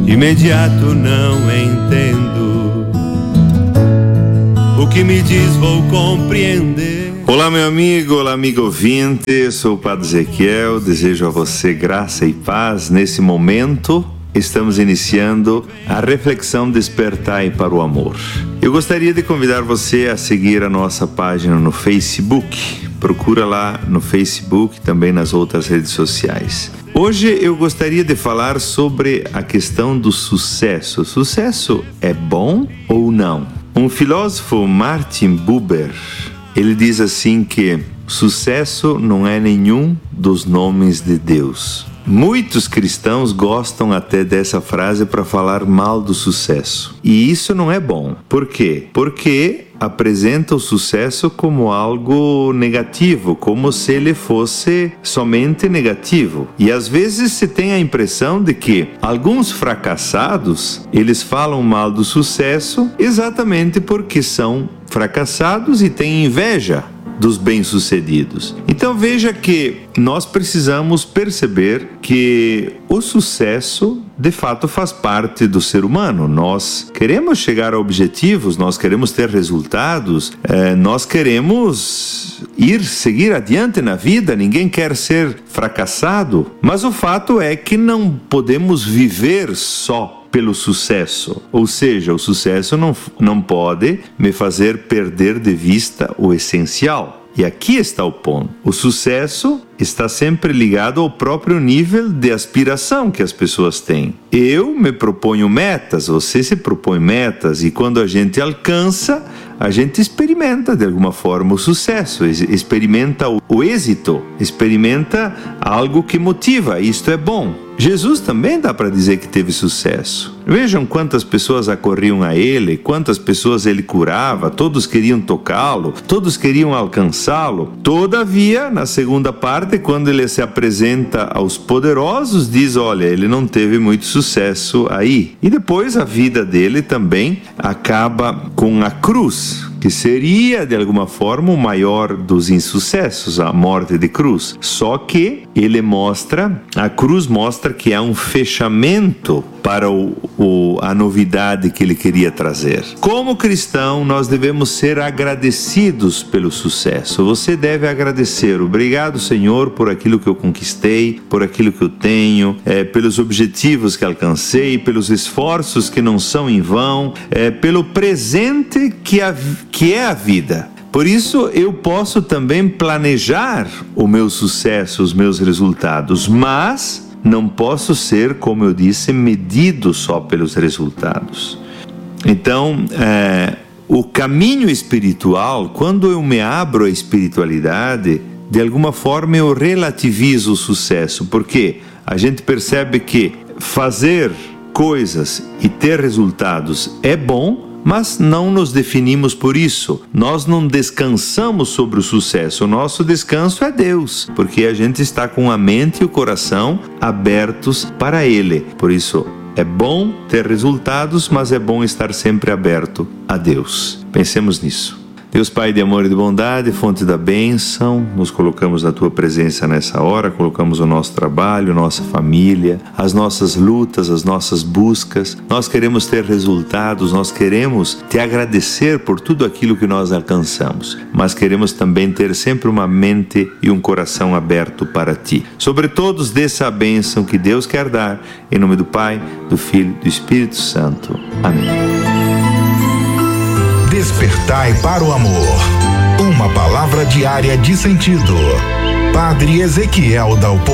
imediato não entendo. O que me diz vou compreender. Olá, meu amigo, olá, amigo ouvinte, sou o Padre Ezequiel, desejo a você graça e paz. Nesse momento, estamos iniciando a reflexão Despertai para o Amor. Eu gostaria de convidar você a seguir a nossa página no Facebook. Procura lá no Facebook, também nas outras redes sociais. Hoje eu gostaria de falar sobre a questão do sucesso. Sucesso é bom ou não? Um filósofo, Martin Buber, ele diz assim que sucesso não é nenhum dos nomes de Deus. Muitos cristãos gostam até dessa frase para falar mal do sucesso. E isso não é bom. Por quê? Porque apresenta o sucesso como algo negativo, como se ele fosse somente negativo. E às vezes se tem a impressão de que alguns fracassados, eles falam mal do sucesso exatamente porque são fracassados e têm inveja dos bem-sucedidos. Então veja que nós precisamos perceber que o sucesso de fato faz parte do ser humano. Nós queremos chegar a objetivos, nós queremos ter resultados, nós queremos seguir adiante na vida, ninguém quer ser fracassado, mas o fato é que não podemos viver só pelo sucesso, ou seja, o sucesso não pode me fazer perder de vista o essencial. E aqui está o ponto. O sucesso está sempre ligado ao próprio nível de aspiração que as pessoas têm. Eu me proponho metas, você se propõe metas, e quando a gente alcança, a gente experimenta de alguma forma o sucesso, experimenta o êxito, experimenta algo que motiva. Isto é bom. Jesus também dá para dizer que teve sucesso. Vejam quantas pessoas acorriam a ele, quantas pessoas ele curava, todos queriam tocá-lo, todos queriam alcançá-lo. Todavia, na segunda parte, quando ele se apresenta aos poderosos, diz, olha, ele não teve muito sucesso aí. E depois a vida dele também acaba com a cruz, que seria, de alguma forma, o maior dos insucessos, a morte de cruz. Só que a cruz mostra que há um fechamento para a novidade que ele queria trazer. Como cristão, nós devemos ser agradecidos pelo sucesso. Você deve agradecer. Obrigado, Senhor, por aquilo que eu conquistei, por aquilo que eu tenho, pelos objetivos que alcancei, pelos esforços que não são em vão, pelo presente que é a vida. Por isso, eu posso também planejar o meu sucesso, os meus resultados, mas não posso ser, como eu disse, medido só pelos resultados. Então, o caminho espiritual, quando eu me abro à espiritualidade, de alguma forma eu relativizo o sucesso, porque a gente percebe que fazer coisas e ter resultados é bom, mas não nos definimos por isso. Nós não descansamos sobre o sucesso. O nosso descanso é Deus, porque a gente está com a mente e o coração abertos para Ele. Por isso, é bom ter resultados, mas é bom estar sempre aberto a Deus. Pensemos nisso. Deus Pai de amor e de bondade, fonte da bênção, nos colocamos na Tua presença nessa hora, colocamos o nosso trabalho, nossa família, as nossas lutas, as nossas buscas. Nós queremos ter resultados, nós queremos Te agradecer por tudo aquilo que nós alcançamos, mas queremos também ter sempre uma mente e um coração aberto para Ti. Sobre todos, dessa bênção que Deus quer dar, em nome do Pai, do Filho e do Espírito Santo. Amém. Despertai para o amor. Uma palavra diária de sentido. Padre Ezequiel Dalpo.